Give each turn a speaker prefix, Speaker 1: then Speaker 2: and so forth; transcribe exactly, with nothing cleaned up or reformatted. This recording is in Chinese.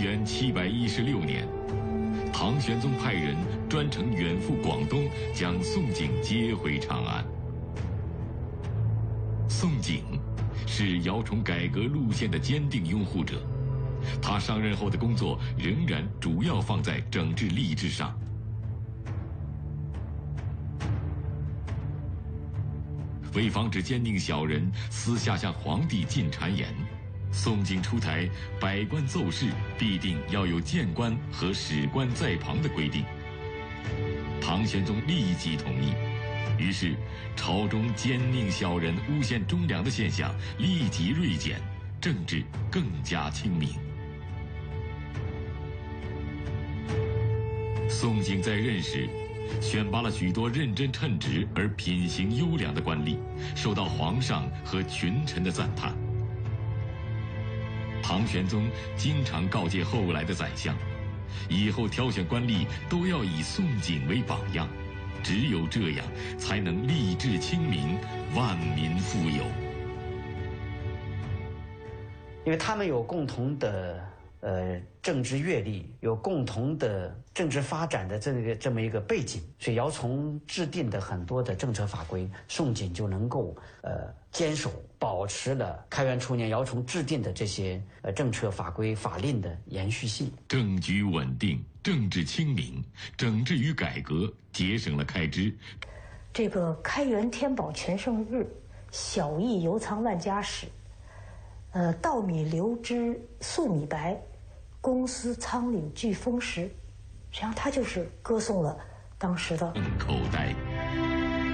Speaker 1: 元七百一十六年，唐玄宗派人专程远赴广东，将宋璟接回长安。宋璟是姚崇改革路线的坚定拥护者，他上任后的工作仍然主要放在整治吏治上。为防止奸佞小人私下向皇帝进谗言，宋璟出台百官奏事必定要有谏官和史官在旁的规定。唐玄宗立即同意，于是朝中奸佞小人诬陷忠良的现象立即锐减，政治更加清明。宋璟在任时选拔了许多认真称职而品行优良的官吏，受到皇上和群臣的赞叹。唐玄宗经常告诫后来的宰相，以后挑选官吏都要以宋璟为榜样，只有这样才能吏治清明，万民富有。
Speaker 2: 因为他们有共同的呃政治阅历，有共同的政治发展的这个这么一个背景，所以姚崇制定的很多的政策法规，宋璟就能够呃坚守，保持了开元初年姚崇制定的这些呃政策法规法令的延续性。
Speaker 1: 政局稳定，政治清明，整治与改革节省了开支。
Speaker 3: 这个开元天宝全盛日，小邑犹藏万家史，呃，稻米流之粟米白，公司仓廪俱丰实。实际上，它就是歌颂了当时的
Speaker 1: 口袋。